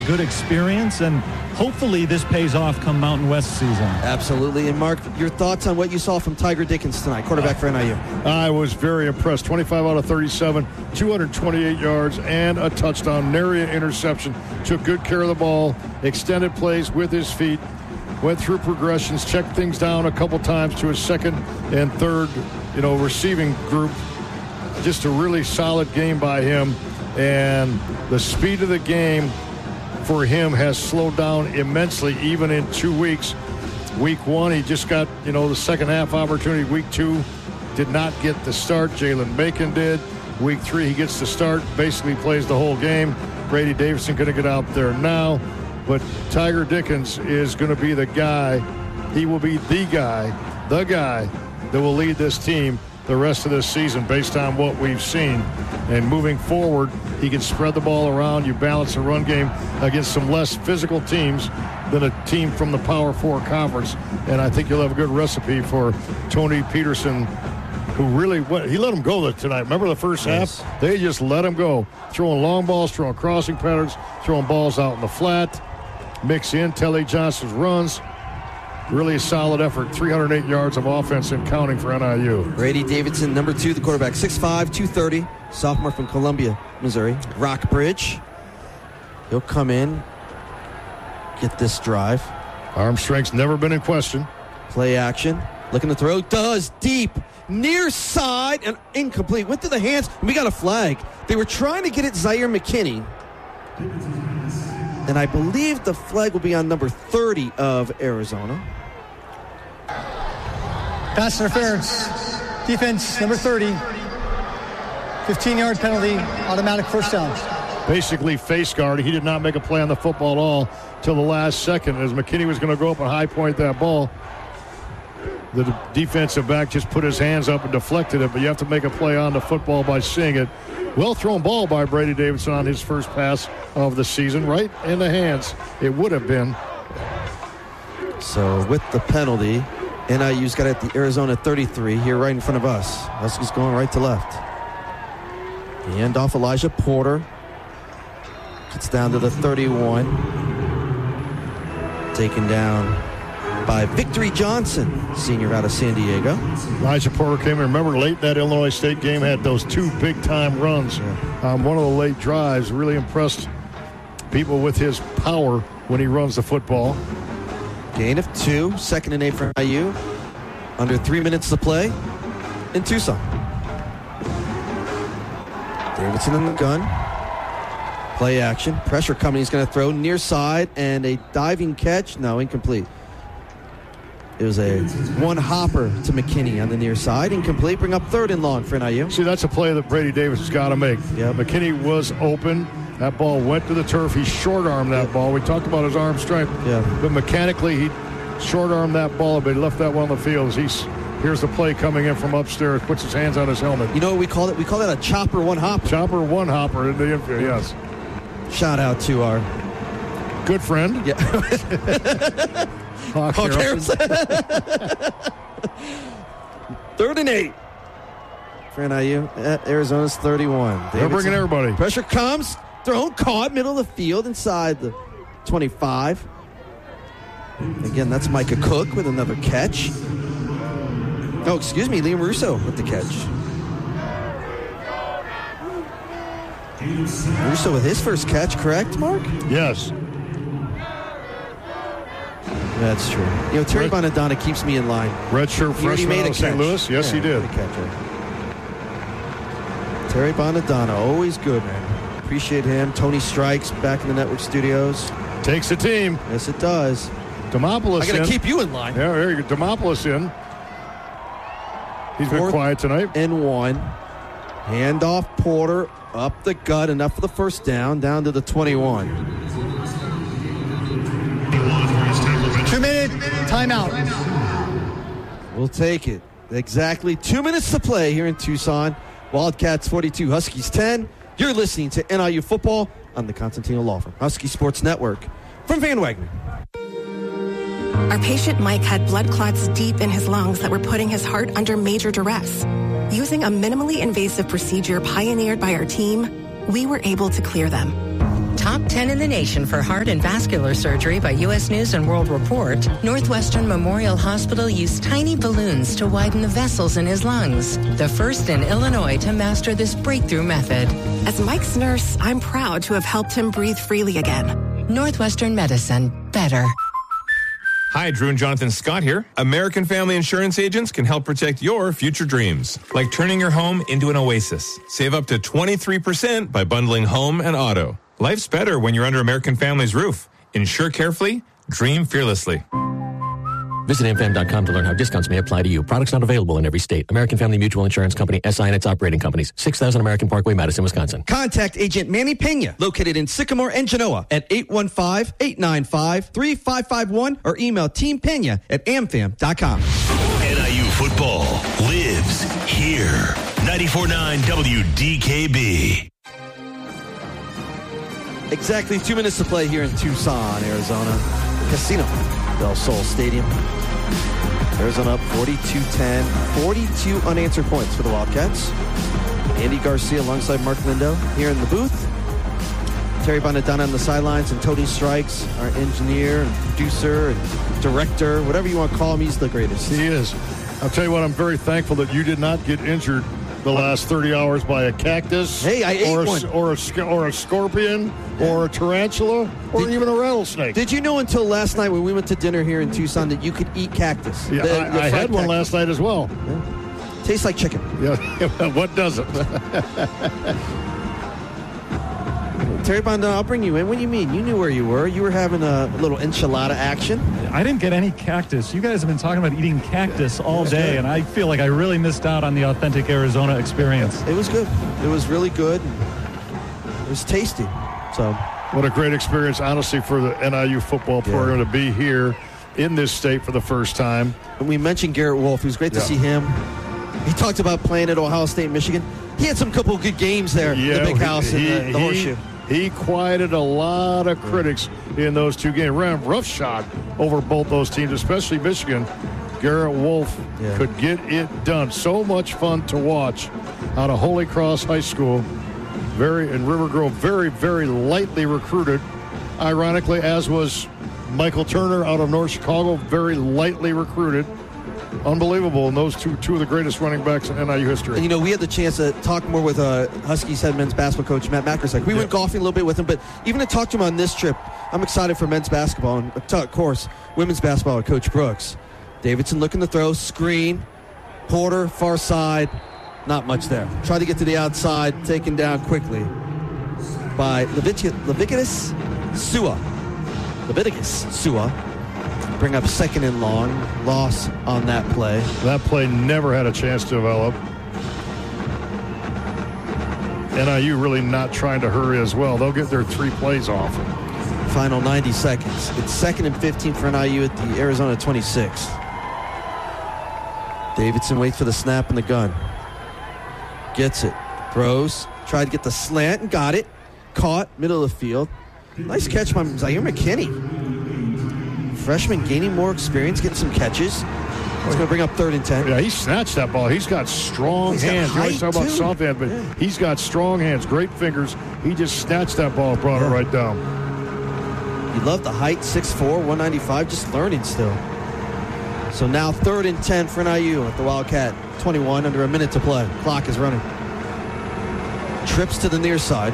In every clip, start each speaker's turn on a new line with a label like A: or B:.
A: Good experience, and hopefully this pays off come Mountain West season.
B: Absolutely. And Mark, your thoughts on what you saw from Tiger Dickens tonight, quarterback for NIU?
C: I was very impressed. 25 out of 37, 228 yards, and a touchdown. Nary an interception. Took good care of the ball, extended plays with his feet, went through progressions, checked things down a couple times to his second and third, receiving group. Just a really solid game by him. And the speed of the game for him has slowed down immensely, even in 2 weeks. Week 1, he just got, the second half opportunity. Week 2, did not get the start. Jalen Bacon did. Week 3, he gets the start, basically plays the whole game. Brady Davidson going to get out there now. But Tiger Dickens is going to be the guy. He will be the guy that will lead this team the rest of this season based on what we've seen. And moving forward, he can spread the ball around. You balance the run game against some less physical teams than a team from the Power 4 conference. And I think you'll have a good recipe for Tony Peterson, who really he let him go tonight. Remember the first half? They just let him go. Throwing long balls, throwing crossing patterns, throwing balls out in the flat. Mix in Telly Johnson's runs. Really a solid effort. 308 yards of offense and counting for NIU.
B: Brady Davidson, number 2, the quarterback, 6'5", 230, sophomore from Columbia, Missouri. Rockbridge. He'll come in, get this drive.
C: Arm strength's never been in question.
B: Play action. Looking to throw. Does deep. Near side and incomplete. Went to the hands. And we got a flag. They were trying to get it Zaire McKinney. And I believe the flag will be on number 30 of Arizona.
D: Pass interference. Defense, number 30. 15-yard penalty, automatic first down.
C: Basically face guard. He did not make a play on the football at all till the last second as McKinney was going to go up and high point that ball. The defensive back just put his hands up and deflected it, but you have to make a play on the football by seeing it. Well thrown ball by Brady Davidson on his first pass of the season, right in the hands. It would have been.
B: So with the penalty, NIU's got it at the Arizona 33 here right in front of us. Huskies going right to left. The end off Elijah Porter. Gets down to the 31. Taken down by Victory Johnson, senior out of San Diego.
C: Elijah Porter came in. Remember, late in that Illinois State game, had those 2 big-time runs. One of the late drives. Really impressed people with his power when he runs the football.
B: Gain of 2, 2nd and 8 for NIU. Under 3 minutes to play in Tucson. Davidson in the gun. Play action. Pressure coming. He's going to throw near side and a diving catch. No, incomplete. It was a one hopper to McKinney on the near side. Incomplete. Bring up 3rd and long for NIU.
C: See, that's a play that Brady Davis has got to make.
B: Yep.
C: McKinney was open. That ball went to the turf. He short-armed that ball. We talked about his arm strength.
B: Yeah.
C: But mechanically, he short-armed that ball, but he left that one on the field. Here's the play coming in from upstairs. Puts his hands on his helmet.
B: You know what we call it? We call that a chopper one hopper.
C: Chopper one hopper in the infield, yes.
B: Shout out to our
C: good friend.
B: Yeah.
C: Hawk Harrelson.
B: 3rd and 8 for NIU at Arizona's 31.
C: They're bringing everybody.
B: Pressure comes. Thrown, caught, middle of the field, inside the 25. Again, that's Micah Cook with another catch. Oh, excuse me, Liam Russo with the catch. Russo with his first catch, correct, Mark?
C: Yes.
B: That's true. Terry Bonadonna keeps me in line.
C: Redshirt freshman out of St. Louis? Yes, he did.
B: Terry Bonadonna, always good, man. Appreciate him. Tony Strikes back in the network studios.
C: Takes the team.
B: Yes, it does.
C: Demopoulos
B: I got to keep you in line.
C: Yeah, there you go. Demopoulos in. He's been quiet tonight.
B: And 1. Handoff Porter up the gut. Enough for the first down. Down to the 21.
D: 2-minute timeout.
B: We'll take it. Exactly 2 minutes to play here in Tucson. Wildcats 42, Huskies 10. You're listening to NIU Football on the Constantino Law Firm Husky Sports Network. From Van Wagner.
E: Our patient Mike had blood clots deep in his lungs that were putting his heart under major duress. Using a minimally invasive procedure pioneered by our team, we were able to clear them.
F: top 10 in the nation for heart and vascular surgery by U.S. News and World Report, Northwestern Memorial Hospital used tiny balloons to widen the vessels in his lungs, the first in Illinois to master this breakthrough method.
E: As Mike's nurse, I'm proud to have helped him breathe freely again.
F: Northwestern Medicine. Better.
G: Hi, Drew and Jonathan Scott here. American Family Insurance agents can help protect your future dreams, like turning your home into an oasis. Save up to 23% by bundling home and auto. Life's better when you're under American Family's roof. Insure carefully, dream fearlessly.
H: Visit amfam.com to learn how discounts may apply to you. Products not available in every state. American Family Mutual Insurance Company, SI and its operating companies. 6000 American Parkway, Madison, Wisconsin.
B: Contact Agent Manny Pena, located in Sycamore and Genoa at 815-895-3551 or email teampena@amfam.com.
I: NIU football lives here. 94.9 WDKB.
B: Exactly 2 minutes to play here in Tucson, Arizona. Casino del Sol Stadium. Arizona up 42-10. 42 unanswered points for the Wildcats. Andy Garcia alongside Mark Lindo here in the booth. Terry Bonadonna on the sidelines, and Tony Strikes, our engineer and producer and director, whatever you want to call him, he's the greatest.
C: He is. I'll tell you what, I'm very thankful that you did not get injured the last 30 hours by a cactus.
B: Hey, I ate one.
C: Or a scorpion, or a tarantula, or even a rattlesnake.
B: Did you know until last night when we went to dinner here in Tucson that you could eat cactus?
C: Yeah, I had one last night as well.
B: Yeah. Tastes like chicken.
C: Yeah, what doesn't?
B: Terry Bonadonna, I'll bring you in. What do you mean? You knew where you were. You were having a little enchilada action.
A: I didn't get any cactus. You guys have been talking about eating cactus all day, and I feel like I really missed out on the authentic Arizona experience.
B: It was good. It was really good. It was tasty. So,
C: what a great experience, honestly, for the NIU football program to be here in this state for the first time.
B: And we mentioned Garrett Wolf. It was great to see him. He talked about playing at Ohio State, Michigan. He had some couple of good games there. The big house and the horseshoe.
C: He quieted a lot of critics in those two games. Ran roughshod over both those teams, especially Michigan. Garrett Wolf could get it done. So much fun to watch out of Holy Cross High School. In River Grove, very, very lightly recruited. Ironically, as was Michael Turner out of North Chicago, very lightly recruited. Unbelievable. And those two of the greatest running backs in NIU history.
B: And, we had the chance to talk more with Huskies head men's basketball coach Matt Mackersack. We went golfing a little bit with him, but even to talk to him on this trip, I'm excited for men's basketball. And, of course, women's basketball with Coach Brooks. Davidson looking to throw, screen, Porter, far side, not much there. Tried to get to the outside, taken down quickly by Leviticus Sua. Bring up second and long. Loss on that play.
C: That play never had a chance to develop. NIU really not trying to hurry as well. They'll get their 3 plays off.
B: Final 90 seconds. It's 2nd and 15 for NIU at the Arizona 26. Davidson waits for the snap and the gun. Gets it. Throws. Tried to get the slant and got it. Caught. Middle of the field. Nice catch by Zaire McKinney. Freshman gaining more experience, getting some catches. He's going to bring up 3rd and 10.
C: Yeah, he snatched that ball. He's got strong hands. You always talk about soft hands, but he's got strong hands, great fingers. He just snatched that ball and brought it right down.
B: You love the height, 6'4", 195, just learning still. So now 3rd and 10 for NIU at the Wildcat. 21, under a minute to play. Clock is running. Trips to the near side.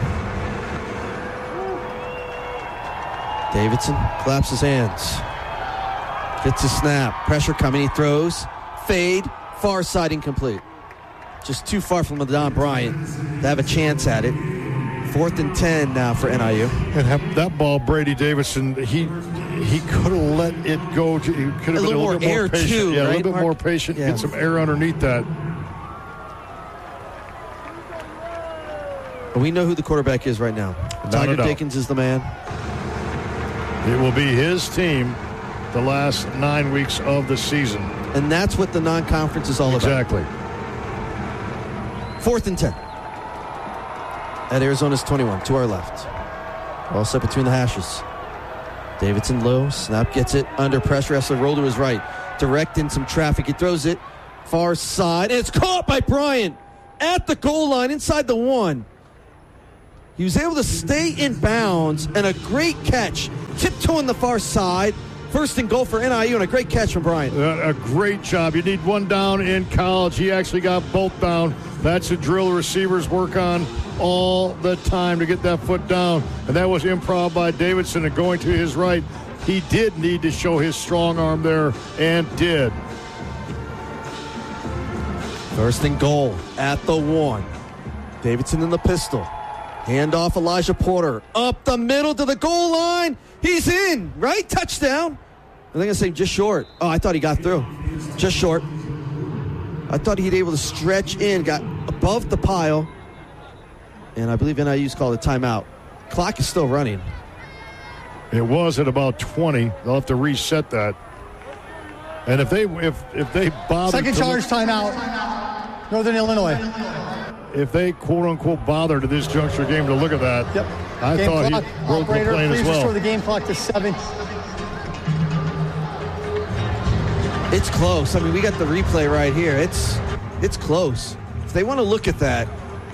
B: Davidson claps his hands. Gets a snap. Pressure coming. He throws. Fade. Far side incomplete. Just too far from Ladon Bryant to have a chance at it. 4th and 10 now for NIU.
C: And that ball, Brady Davidson, he could have let it go. He could have been a little bit more patient.
B: Too,
C: yeah,
B: right,
C: a little bit
B: Mark?
C: more patient. Get some air underneath that.
B: But we know who the quarterback is right now. Tiger Dickens is the man.
C: It will be his team the last 9 weeks of the season.
B: And that's what the non-conference is all about.
C: Exactly.
B: 4th and 10. At Arizona's 21, to our left. All set between the hashes. Davidson low, snap gets it, under pressure, has to roll to his right. Direct in some traffic, he throws it, far side, and it's caught by Bryant at the goal line, inside the 1. He was able to stay in bounds, and a great catch. Tiptoeing the far side. First and goal for NIU, and a great catch from Bryant.
C: A great job. You need one down in college. He actually got both down. That's a drill receivers work on all the time to get that foot down. And that was improv by Davidson, and going to his right. He did need to show his strong arm there, and did.
B: First and goal at the 1. Davidson in the pistol. Handoff Elijah Porter. Up the middle to the goal line. He's in, right? Touchdown. I think I say just short. Oh, I thought he got through. Just short. I thought he'd be able to stretch in, got above the pile. And I believe NIU's called a timeout. Clock is still running.
C: It was at about 20. They'll have to reset that. And if they bother...
D: Second charge timeout. Northern Illinois.
C: If they quote-unquote bother to this juncture game to look at that,
D: yep.
C: I
D: game
C: thought
D: clock,
C: he broke the plane
D: please
C: as well.
D: restore the game clock to 7.
B: It's close. I mean, we got the replay right here. It's close. If they want to look at that,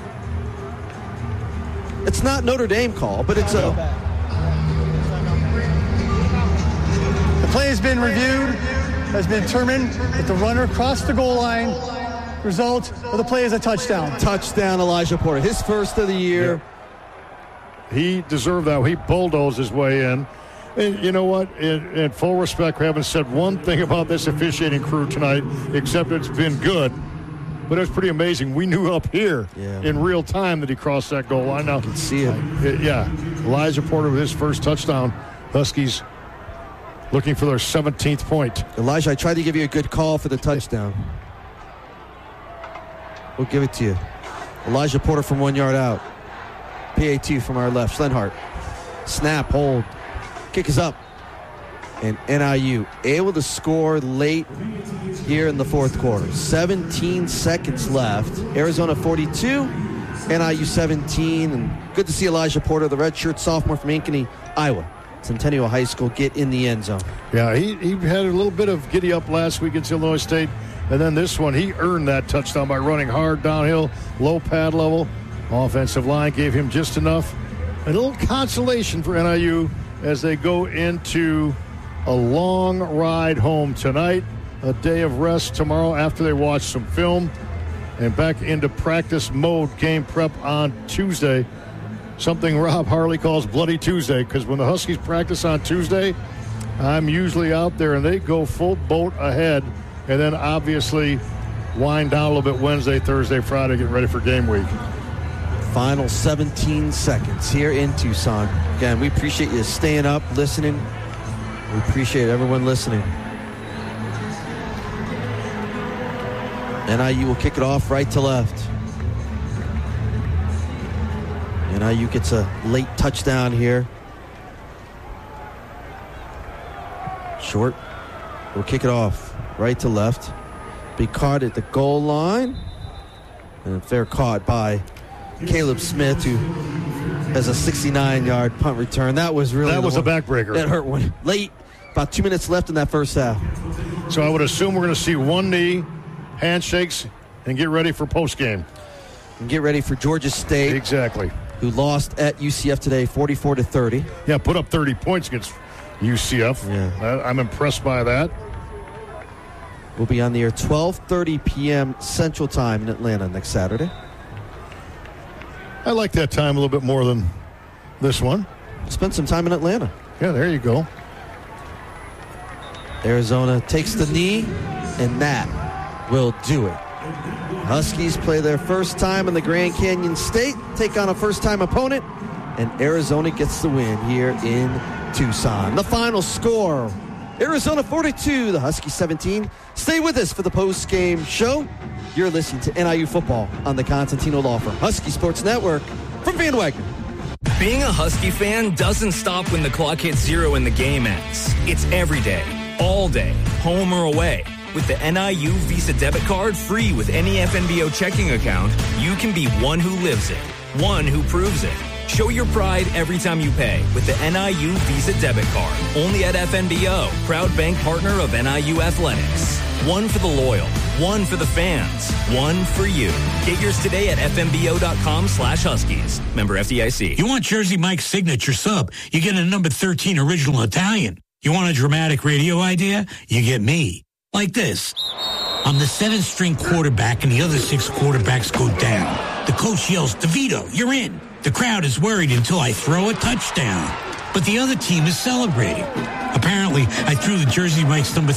B: it's not Notre Dame call, but it's a...
D: The play has been reviewed, has been determined that the runner crossed the goal line. Result of the play is a touchdown.
B: Touchdown, Elijah Porter. His first of the year.
C: Yeah. He deserved that. He bulldozed his way in. And you know what? In full respect, we haven't said one thing about this officiating crew tonight, except it's been good. But it was pretty amazing. We knew up here in real time that he crossed that goal line. Now,
B: you can see it.
C: Elijah Porter with his first touchdown. Huskies looking for their 17th point.
B: Elijah, I tried to give you a good call for the touchdown. We'll give it to you. Elijah Porter from 1 yard out. PAT from our left. Schlenhart. Snap, hold. Kick is up. And NIU able to score late here in the fourth quarter. 17 seconds left. Arizona 42, NIU 17. And good to see Elijah Porter, the redshirt sophomore from Ankeny, Iowa. Centennial High School, get in the end zone.
C: Yeah, he had a little bit of giddy up last week against Illinois State. And then this one, he earned that touchdown by running hard downhill, low pad level. Offensive line gave him just enough. A little consolation for NIU as they go into a long ride home tonight. A day of rest tomorrow after they watch some film. And back into practice mode, game prep on Tuesday. Something Rob Harley calls Bloody Tuesday, because when the Huskies practice on Tuesday, I'm usually out there and they go full boat ahead. And then obviously wind down a little bit Wednesday, Thursday, Friday, get ready for game week.
B: Final 17 seconds here in Tucson. Again, we appreciate you staying up, listening. We appreciate everyone listening. NIU will kick it off right to left. NIU gets a late touchdown here. Short. We'll kick it off. Right to left. Be caught at the goal line. And a fair caught by Caleb Smith, who has a 69-yard punt return. That was really...
C: That was a backbreaker.
B: That hurt one. Late. About 2 minutes left in that first half.
C: So I would assume we're going to see one knee, handshakes, and get ready for postgame.
B: And get ready for Georgia State.
C: Exactly.
B: Who lost at UCF today, 44-30.
C: Yeah, put up 30 points against UCF.
B: Yeah.
C: I'm impressed by that.
B: We'll be on the air 12:30 p.m. Central Time in Atlanta next Saturday.
C: I like that time a little bit more than this one.
B: Spend some time in Atlanta.
C: Yeah, there you go.
B: Arizona takes the knee, and that will do it. Huskies play their first time in the Grand Canyon State, take on a first-time opponent, and Arizona gets the win here in Tucson. The final score, Arizona 42, the Huskies 17. Stay with us for the post-game show. You're listening to NIU Football on the Constantino Law Firm Husky Sports Network from Van Wagner.
J: Being a Husky fan doesn't stop when the clock hits 0 and the game ends. It's every day, all day, home or away. With the NIU Visa debit card free with any FNBO checking account, you can be one who lives it, one who proves it. Show your pride every time you pay with the NIU Visa debit card. Only at FNBO, proud bank partner of NIU Athletics. One for the loyal, One for the fans, one for you. Get yours today at fmbo.com/Huskies. Member FDIC.
K: You want Jersey Mike's signature sub? You get a number 13 original Italian. You want a dramatic radio idea? You get me. Like this. I'm the 7th-string quarterback, and the other 6 quarterbacks go down. The coach yells, DeVito, you're in. The crowd is worried until I throw a touchdown. But the other team is celebrating. Apparently, I threw the Jersey Mike's number